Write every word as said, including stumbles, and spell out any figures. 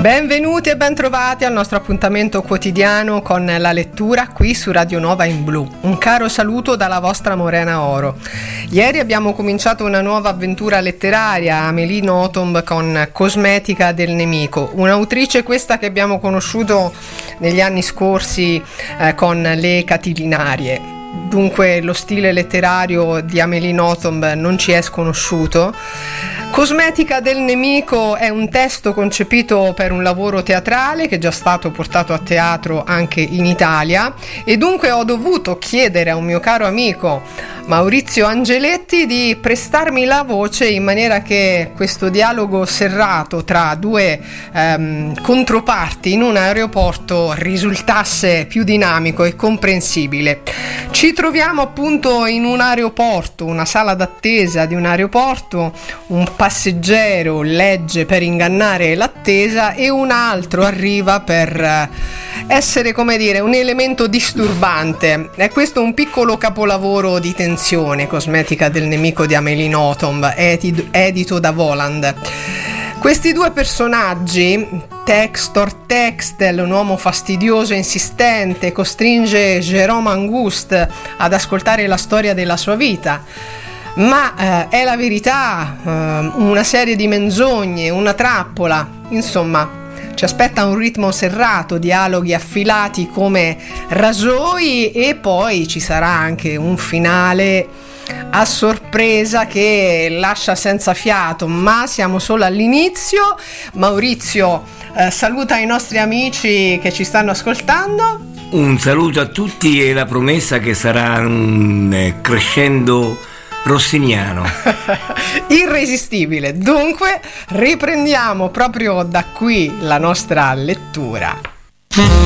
Benvenuti e bentrovati al nostro appuntamento quotidiano con la lettura qui su Radio Nova in Blu. Un caro saluto dalla vostra Morena Oro. Ieri abbiamo cominciato una nuova avventura letteraria, Amélie Nothomb con Cosmetica del nemico, un'autrice questa che abbiamo conosciuto negli anni scorsi eh, con Le Catilinarie. Dunque lo stile letterario di Amélie Nothomb non ci è sconosciuto. Cosmetica del nemico è un testo concepito per un lavoro teatrale che è già stato portato a teatro anche in Italia, e dunque ho dovuto chiedere a un mio caro amico Maurizio Angeletti di prestarmi la voce in maniera che questo dialogo serrato tra due ehm, controparti in un aeroporto risultasse più dinamico e comprensibile. Ci troviamo appunto in un aeroporto, una sala d'attesa di un aeroporto, un passeggero legge per ingannare l'attesa e un altro arriva per essere, come dire, un elemento disturbante. È questo un piccolo capolavoro di tensione, Cosmetica del nemico di Amélie Nothomb, edito da Voland. Questi due personaggi, Textor Textel, un uomo fastidioso e insistente, costringe Jérôme Angoust ad ascoltare la storia della sua vita. Ma eh, è la verità, eh, una serie di menzogne, una trappola, insomma ci aspetta un ritmo serrato, dialoghi affilati come rasoi, e poi ci sarà anche un finale a sorpresa che lascia senza fiato, ma siamo solo all'inizio. Maurizio, eh, saluta i nostri amici che ci stanno ascoltando. Un saluto a tutti e la promessa che sarà un eh, crescendo rossiniano. Irresistibile. Dunque riprendiamo proprio da qui la nostra lettura.